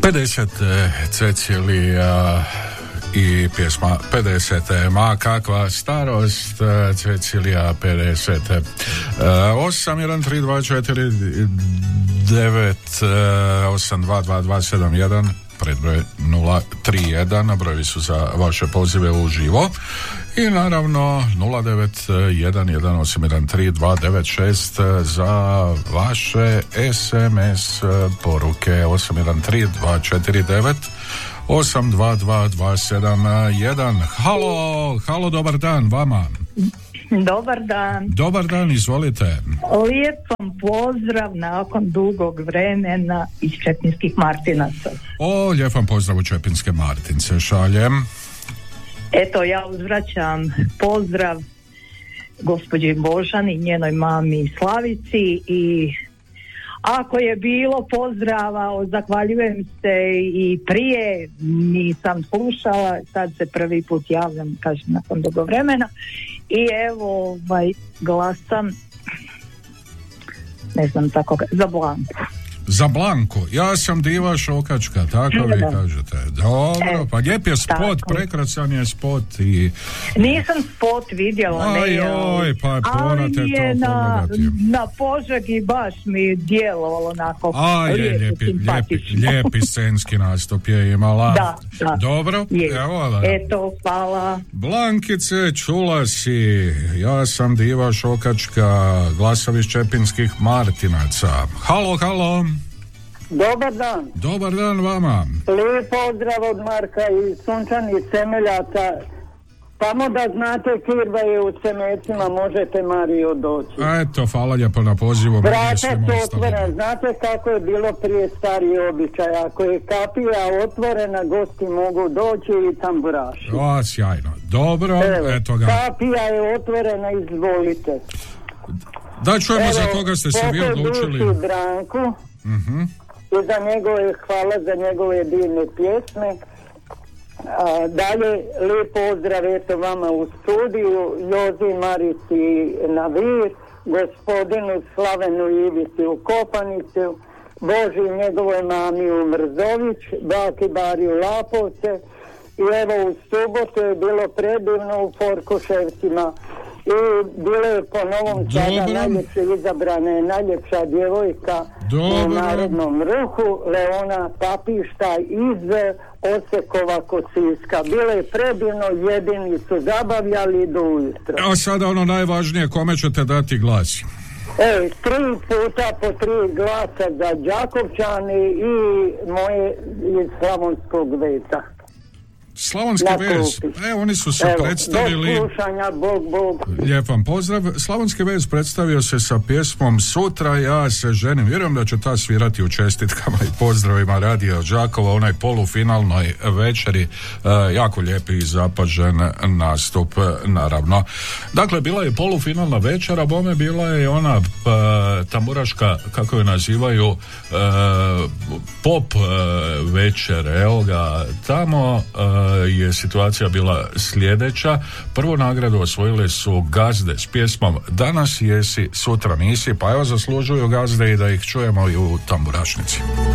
50 Cecilija i pjesma 50. Ma kakva starost, Cecilija 50. 81324982271 predbroj 031, brojevi su za vaše pozive uživo i naravno 0911813296 za vaše SMS poruke 813249822271. Halo, dobar dan vama. Dobar dan, izvolite. Lijepom pozdrav nakon dugog vremena iz Čepinskih Martinaca. Lijepom pozdrav u Čepinske Martince šaljem. Eto, ja uzvraćam pozdrav gospođi Božani, njenoj mami Slavici, i ako je bilo pozdrava, zahvaljujem se i prije, nisam slušala, sad se prvi put javljam, kažem, nakon dugo vremena, i evo, glasam, ne znam tako, za Blanku. Za Blanku, ja sam Diva Šokačka, tako vi kažete. Dobro, pa lijep je spot, prekrasan je spot i... Nisam spot vidjela, ali morate to pogledati. Na Požegi baš mi djelovalo onako lijepi scenski nastup je imala. Da. Dobro, evo da. Eto, hvala. Blankice, čula si, ja sam Diva Šokačka, glasovi iz Čepinskih Martinaca. Halo. Dobar dan vama. Lijep pozdrav od Marka iz Sunčanih Semeljaca. Samo da znate, kirba je u Semecima, možete Mariju doći. Eto, hvala lijepo na pozivu. Vrata su otvorena, znate kako je bilo prije stari običaj. Ako je kapija otvorena, gosti mogu doći i tamburaši. Sjajno. Dobro, eto ga. Kapija je otvorena, izvolite. Da čujemo za koga ste se vi odlučili. Evo, Branku. I za njegove, hvala za njegove divne pjesme. Dalje, lijep pozdrav eto vama u studiju, Jozi Marici na Vir, gospodinu Slavenu Ivici u Kopanicu, Boži njegovoj mami u Mrzović, baki Bariju Lapovce, i evo u subotu je bilo predivno u Forkuševcima. I bilo je po novom sada najljepše izabrana je najljepša djevojka u Narodnom Ruhu, Leona Papišta iz Osekova kod Siska. Bilo je predivno, jedini su zabavljali do ujutro. A sada ono najvažnije, kome ćete dati glas? 3 puta po 3 glasa za Đakovčani i moje iz Slavonskog Veta. Slavonski vez, oni su se predstavili. Do slušanja, Bog. Lijep vam pozdrav. Slavonski vez predstavio se sa pjesmom Sutra ja se ženim. Vjerujem da će ta svirati u čestitkama i pozdravima Radio Đakova, onaj polufinalnoj večeri. Jako lijepi i zapažen nastup, naravno. Dakle, bila je polufinalna večera, bome bila je ona tamburaška, kako je nazivaju, pop večer. Evo ga, tamo je situacija bila sljedeća. Prvu nagradu osvojile su Gazde s pjesmom Danas jesi, sutra nisi, pa evo zaslužuju Gazde i da ih čujemo i u tamburašnici.